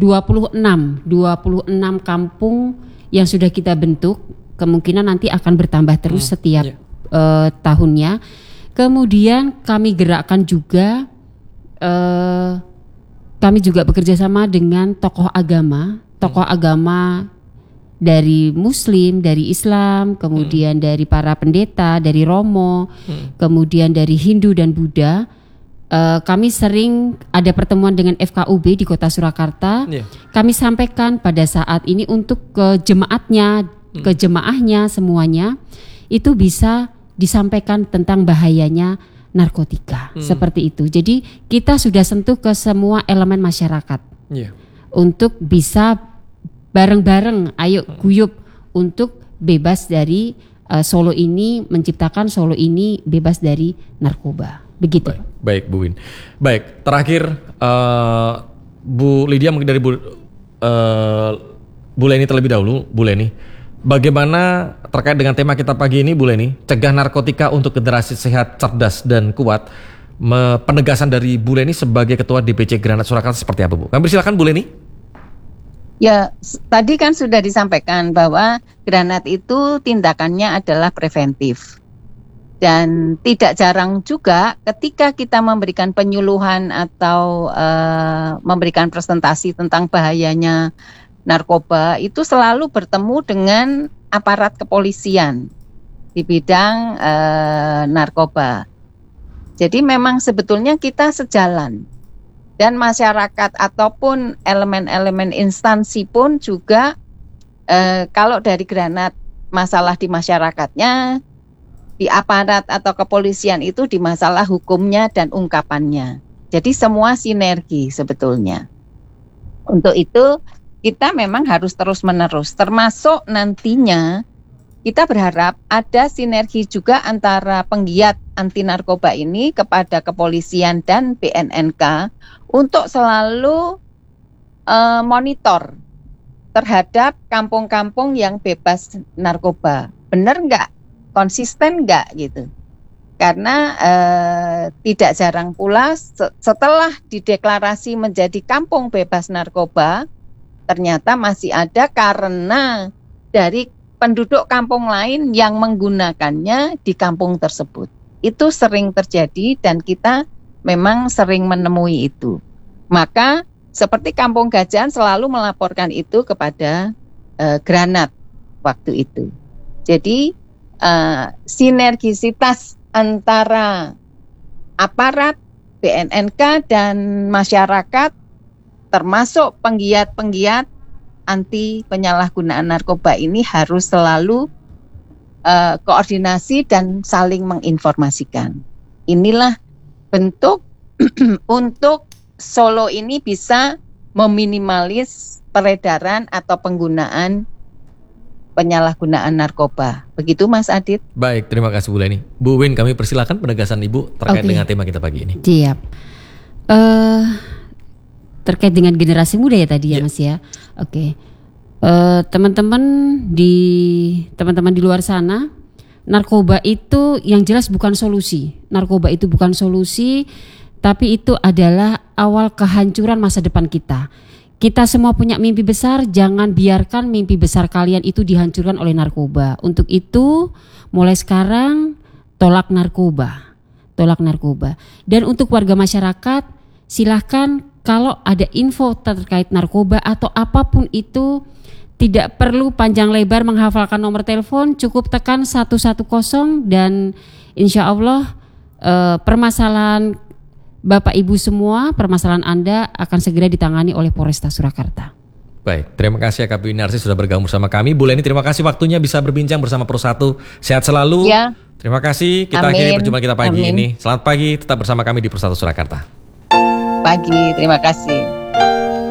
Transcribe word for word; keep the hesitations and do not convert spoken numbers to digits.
dua puluh enam kampung yang sudah kita bentuk, kemungkinan nanti akan bertambah terus hmm, setiap yeah. uh, tahunnya. Kemudian kami gerakkan juga, uh, kami juga bekerja sama dengan tokoh agama, tokoh hmm. agama dari Muslim, dari Islam, kemudian hmm. dari para pendeta, dari Romo, hmm. kemudian dari Hindu dan Buddha. Uh, kami sering ada pertemuan dengan F K U B di Kota Surakarta. Yeah. Kami sampaikan pada saat ini untuk ke jemaatnya, hmm. ke jemaahnya semuanya itu bisa disampaikan tentang bahayanya narkotika, hmm. seperti itu. Jadi kita sudah sentuh ke semua elemen masyarakat yeah. untuk bisa bareng-bareng, ayo guyup untuk bebas dari uh, Solo ini, menciptakan Solo ini bebas dari narkoba. Begitu. Baik, baik Bu Win. Baik, terakhir uh, Bu Lydia mungkin dari Bu, uh, Bu Leni terlebih dahulu. Bu Leni, bagaimana terkait dengan tema kita pagi ini Bu Leni, cegah narkotika untuk generasi sehat, cerdas dan kuat. Me, penegasan dari Bu Leni sebagai Ketua D P C Granat Surakarta seperti apa Bu? Kami persilakan Bu Leni. Ya, tadi kan sudah disampaikan bahwa Granat itu tindakannya adalah preventif. Dan tidak jarang juga ketika kita memberikan penyuluhan atau uh, memberikan presentasi tentang bahayanya narkoba, itu selalu bertemu dengan aparat kepolisian di bidang uh, narkoba. Jadi memang sebetulnya kita sejalan. Dan masyarakat ataupun elemen-elemen instansi pun juga uh, kalau dari Granat masalah di masyarakatnya, di aparat atau kepolisian itu di masalah hukumnya dan ungkapannya. Jadi semua sinergi sebetulnya. Untuk itu kita memang harus terus-menerus, termasuk nantinya kita berharap ada sinergi juga antara penggiat anti narkoba ini kepada kepolisian dan B N N K untuk selalu uh, monitor terhadap kampung-kampung yang bebas narkoba. Benar nggak? Konsisten nggak gitu? Karena eh, tidak jarang pula setelah dideklarasi menjadi kampung bebas narkoba, ternyata masih ada karena dari penduduk kampung lain yang menggunakannya di kampung tersebut. Itu sering terjadi dan kita memang sering menemui itu. Maka seperti Kampung Gajahan selalu melaporkan itu kepada eh, Granat waktu itu. Jadi Uh, sinergisitas antara aparat, B N N K dan masyarakat termasuk penggiat-penggiat anti penyalahgunaan narkoba ini harus selalu uh, koordinasi dan saling menginformasikan. Inilah bentuk untuk Solo ini bisa meminimalis peredaran atau penggunaan penyalahgunaan narkoba. Begitu Mas Adit. Baik, terima kasih Bu Leni. Bu Win, kami persilakan penegasan Ibu terkait okay. dengan tema kita pagi ini. Siap. Uh, terkait dengan generasi muda ya tadi ya yeah. Mas ya. Oke. Okay. Uh, teman-teman di teman-teman di luar sana, narkoba itu yang jelas bukan solusi. Narkoba itu bukan solusi, tapi itu adalah awal kehancuran masa depan kita. Kita semua punya mimpi besar, jangan biarkan mimpi besar kalian itu dihancurkan oleh narkoba. Untuk itu, mulai sekarang tolak narkoba, tolak narkoba. Dan untuk warga masyarakat, silahkan kalau ada info terkait narkoba atau apapun itu, tidak perlu panjang lebar menghafalkan nomor telepon, cukup tekan satu satu nol dan insya Allah eh, permasalahan Bapak Ibu semua, permasalahan Anda akan segera ditangani oleh Polresta Surakarta. Baik, terima kasih ya Kak Winarsi sudah bergabung bersama kami. Bu Leni, terima kasih waktunya bisa berbincang bersama Persatu. Sehat selalu. Ya. Terima kasih. Kita Amin. akhiri perjumpaan kita pagi Amin. ini. Selamat pagi, tetap bersama kami di Persatu Surakarta. Pagi, terima kasih.